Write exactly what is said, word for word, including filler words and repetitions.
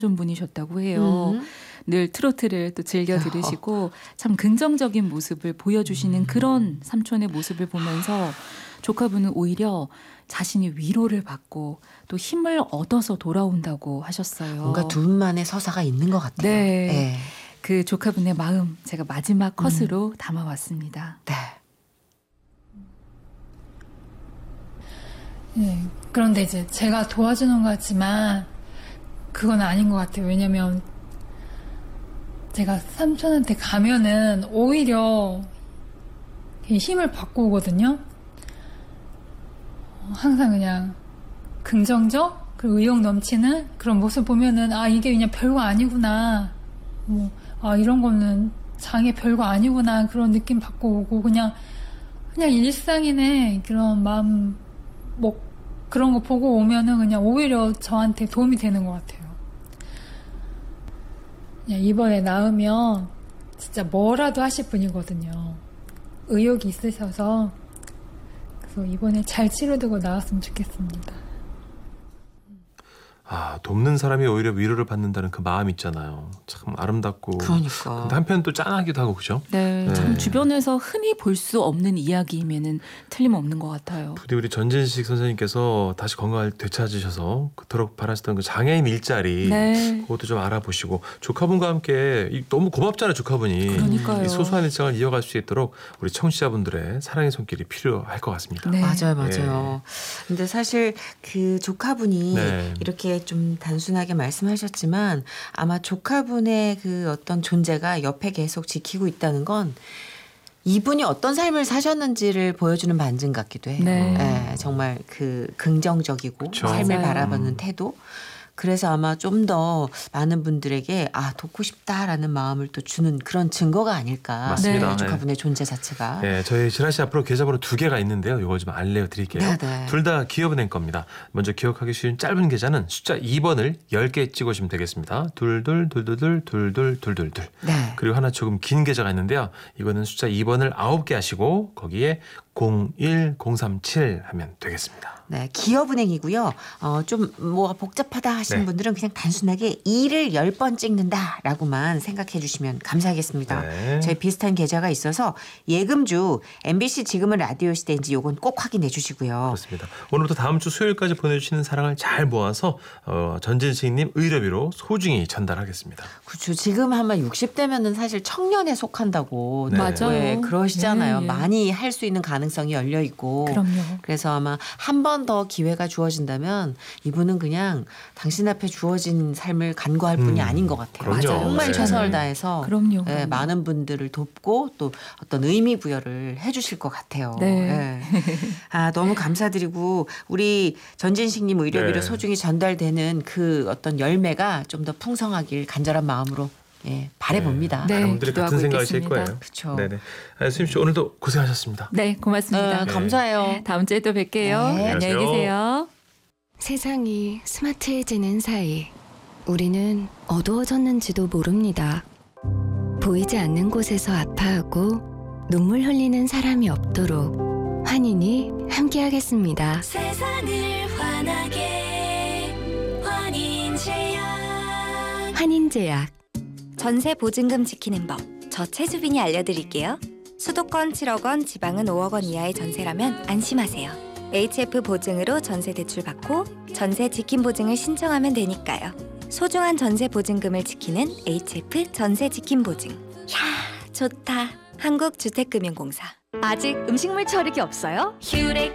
좀 분이셨다고 해요. 음. 늘 트로트를 또 즐겨 들으시고 참 긍정적인 모습을 보여주시는 그런 삼촌의 모습을 보면서 조카분은 오히려 자신이 위로를 받고 또 힘을 얻어서 돌아온다고 하셨어요. 뭔가 두 분만의 서사가 있는 것 같아요. 네. 네. 그 조카분의 마음 제가 마지막 컷으로 음. 담아왔습니다. 네. 네. 그런데 이제 제가 도와주는 것 같지만 그건 아닌 것 같아요. 왜냐면 제가 삼촌한테 가면은 오히려 힘을 받고 오거든요. 항상 그냥 긍정적 그리고 의욕 넘치는 그런 모습 보면은 아 이게 그냥 별거 아니구나. 뭐 아 이런 거는 장애 별거 아니구나 그런 느낌 받고 오고 그냥 그냥 일상이네 그런 마음 뭐 그런 거 보고 오면은 그냥 오히려 저한테 도움이 되는 것 같아요. 그냥 이번에 나으면 진짜 뭐라도 하실 분이거든요. 의욕이 있으셔서 그래서 이번에 잘 치료되고 나왔으면 좋겠습니다. 아, 돕는 사람이 오히려 위로를 받는다는 그 마음 있잖아요. 참 아름답고. 그러니까. 근데 한편 또 짠하기도 하고 그죠? 네, 네. 참 주변에서 흔히 볼 수 없는 이야기임에는 틀림없는 것 같아요. 부디 우리 전진식 선생님께서 다시 건강을 되찾으셔서 그토록 바라셨던 그 장애인 일자리 네. 그것도 좀 알아보시고 조카분과 함께 이 너무 고맙잖아요 조카분이. 그러니까요. 이 소소한 일상을 이어갈 수 있도록 우리 청취자분들의 사랑의 손길이 필요할 것 같습니다. 네. 맞아요, 맞아요. 근데 사실 그 조카분이 네. 이렇게 좀 단순하게 말씀하셨지만 아마 조카분의 그 어떤 존재가 옆에 계속 지키고 있다는 건 이분이 어떤 삶을 사셨는지를 보여주는 반증 같기도 해요. 네. 네, 정말 그 긍정적이고 그쵸. 삶을 맞아요. 바라보는 태도. 그래서 아마 좀 더 많은 분들에게 아 돕고 싶다라는 마음을 또 주는 그런 증거가 아닐까. 맞습니다. 네, 조카분의 존재 자체가. 네, 저희 진아 씨 앞으로 계좌번호 두 개가 있는데요. 이거 좀 알려드릴게요. 네, 네. 둘 다 기업은행 겁니다. 먼저 기억하기 쉬운 짧은 계좌는 숫자 이 번을 열 개 찍으시면 되겠습니다. 둘둘둘둘둘둘둘둘둘. 네. 그리고 하나 조금 긴 계좌가 있는데요. 이거는 숫자 이 번을 아홉 개 하시고 거기에 공일공삼칠 하면 되겠습니다. 네, 기업은행이고요. 어, 좀 뭐가 복잡하다 하시는 네. 분들은 그냥 단순하게 이를 열 번 찍는다라고만 생각해 주시면 감사하겠습니다. 네. 저희 비슷한 계좌가 있어서 예금주 엠비씨 지금은 라디오 시대인지 요건 꼭 확인해 주시고요. 그렇습니다. 오늘부터 다음 주 수요일까지 보내주시는 사랑을 잘 모아서 어, 전진식님 의료비로 소중히 전달하겠습니다. 그렇죠. 지금 아마 육십 대면은 사실 청년에 속한다고 네. 맞아요. 네, 그러시잖아요. 예, 예. 많이 할 수 있는 가능성이 열려 있고. 그럼요. 그래서 아마 한 번 더 기회가 주어진다면 이분은 그냥 당신 앞에 주어진 삶을 간과할 음, 뿐이 아닌 것 같아요. 그럼요. 정말 네. 최선을 다해서 그럼요. 네, 많은 분들을 돕고 또 어떤 의미 부여를 해주실 것 같아요. 네. 네. 아 너무 감사드리고 우리 전진식님 의료비로 네. 소중히 전달되는 그 어떤 열매가 좀 더 풍성하길 간절한 마음으로 예, 바래봅니다. 네. 여러분들이 같은 기도하고 생각이실 있겠습니다. 거예요. 그쵸. 네네. 아, 수임 씨 오늘도 고생하셨습니다. 네, 고맙습니다. 네, 감사해요. 다음 주에 또 뵐게요. 네. 안녕히 안녕하세요. 계세요. 세상이 스마트해지는 사이 우리는 어두워졌는지도 모릅니다. 보이지 않는 곳에서 아파하고 눈물 흘리는 사람이 없도록 환인이 함께하겠습니다. 세상을 환하게 환인제약. 환인제약. 전세 보증금 지키는 법, 저 최수빈이 알려드릴게요. 수도권 칠억 원, 지방은 오억 원 이하의 전세라면 안심하세요. 에이치에프 보증으로 전세 대출 받고 전세 지킴 보증을 신청하면 되니까요. 소중한 전세 보증금을 지키는 에이치에프 전세 지킴 보증. 야, 좋다. 한국주택금융공사. 아직 음식물 처리기 없어요? 휴렉